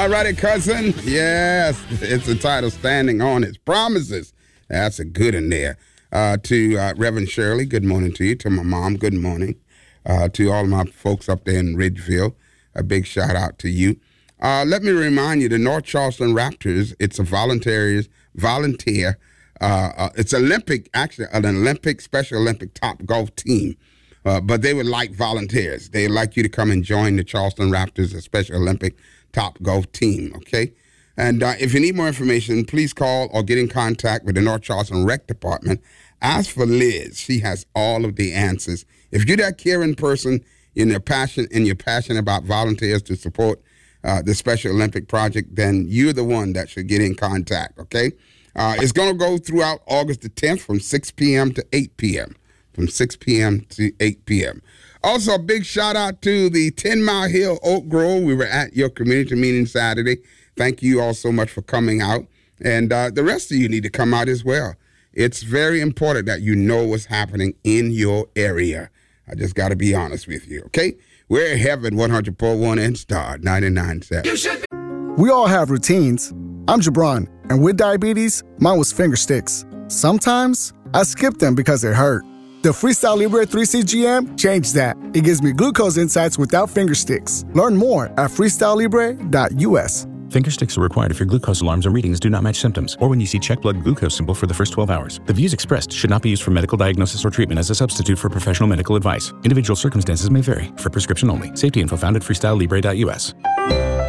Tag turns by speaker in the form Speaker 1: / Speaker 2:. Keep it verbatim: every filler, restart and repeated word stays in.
Speaker 1: All righty, cousin. Yes, it's entitled Standing on His Promises. That's a good one there. Uh, to uh, Reverend Shirley, good morning to you. To my mom, good morning. Uh, to all my folks up there in Ridgeville, a big shout out to you. Uh, let me remind you, the North Charleston Raptors, it's a volunteer, volunteer, uh, uh, it's Olympic, actually an Olympic, Special Olympic top golf team. Uh, but they would like volunteers. They'd like you to come and join the Charleston Raptors, a Special Olympic top golf team, okay? And uh, if you need more information, please call or get in contact with the North Charleston Rec Department. Ask for Liz. She has all of the answers. If you're that caring person in your passion and you're passionate about volunteers to support uh, the Special Olympic project, then you're the one that should get in contact, okay? Uh, it's going to go throughout August the tenth from six p.m. to eight p.m., from six p.m. to eight p.m. Also, a big shout out to the ten Mile Hill Oak Grove. We were at your community meeting Saturday. Thank you all so much for coming out. And uh, the rest of you need to come out as well. It's very important that you know what's happening in your area. I just got to be honest with you, okay? We're in heaven, one hundred point one and Star ninety-nine point seven.
Speaker 2: We all have routines. I'm Jabron, and with diabetes, mine was finger sticks. Sometimes I skip them because it hurt. The Freestyle Libre three C G M changed that. It gives me glucose insights without finger sticks. Learn more at freestyle libre dot u s.
Speaker 3: Finger sticks are required if your glucose alarms or readings do not match symptoms, or when you see check blood glucose symbol for the first twelve hours. The views expressed should not be used for medical diagnosis or treatment as a substitute for professional medical advice. Individual circumstances may vary. For prescription only. Safety info found at freestyle libre dot u s.